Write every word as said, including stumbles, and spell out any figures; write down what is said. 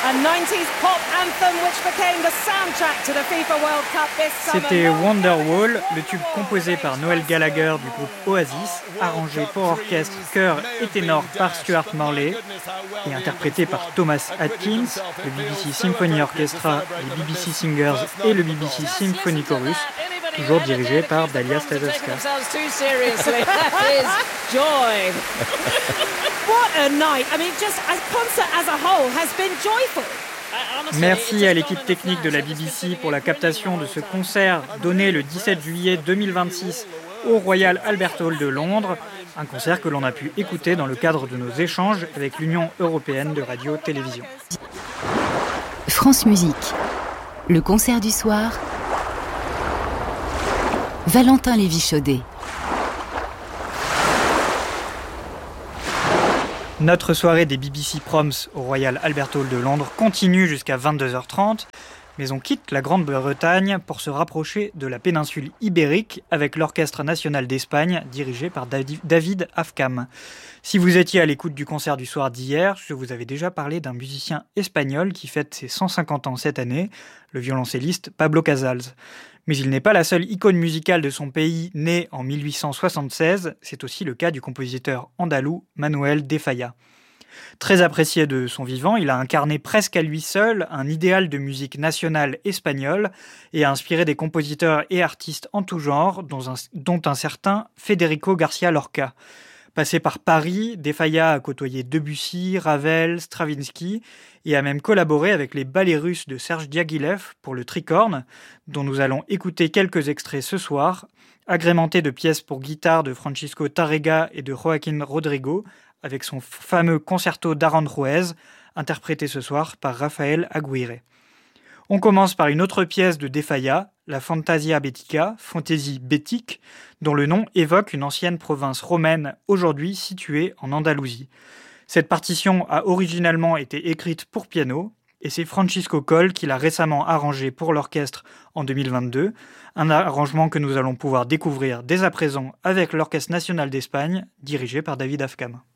C'était Wonderwall, le tube composé par Noel Gallagher du groupe Oasis, arrangé pour orchestre, chœur et ténor par Stuart Morley et interprété par Thomas Atkins, le B B C Symphony Orchestra, les B B C Singers et le B B C Symphony Chorus, toujours dirigé par Dalia Stadowska. Merci à l'équipe technique de la B B C pour la captation de ce concert donné le dix-sept juillet deux mille vingt-six au Royal Albert Hall de Londres, un concert que l'on a pu écouter dans le cadre de nos échanges avec l'Union européenne de radio-télévision. France Musique, le concert du soir, Valentin Lévy-Chaudet. Notre soirée des B B C Proms au Royal Albert Hall de Londres continue jusqu'à vingt-deux heures trente, mais on quitte la Grande-Bretagne pour se rapprocher de la péninsule ibérique avec l'Orchestre national d'Espagne dirigé par David Afkam. Si vous étiez à l'écoute du concert du soir d'hier, je vous avais déjà parlé d'un musicien espagnol qui fête ses cent cinquante ans cette année, le violoncelliste Pablo Casals. Mais il n'est pas la seule icône musicale de son pays, né en mille huit cent soixante-seize, c'est aussi le cas du compositeur andalou Manuel de Falla. Très apprécié de son vivant, il a incarné presque à lui seul un idéal de musique nationale espagnole et a inspiré des compositeurs et artistes en tout genre, dont un, dont un certain Federico García Lorca. Passé par Paris, de Falla a côtoyé Debussy, Ravel, Stravinsky et a même collaboré avec les ballets russes de Serge Diaghilev pour le Tricorne, dont nous allons écouter quelques extraits ce soir, agrémentés de pièces pour guitare de Francisco Tárrega et de Joaquín Rodrigo, avec son fameux concerto d'Aranjuez, interprété ce soir par Rafael Aguirre. On commence par une autre pièce de de Falla, la Fantasia Bética, fantaisie bétique, dont le nom évoque une ancienne province romaine aujourd'hui située en Andalousie. Cette partition a originalement été écrite pour piano, et c'est Francisco Coll qui l'a récemment arrangée pour l'orchestre en deux mille vingt-deux, un arrangement que nous allons pouvoir découvrir dès à présent avec l'Orchestre national d'Espagne, dirigé par David Afkam.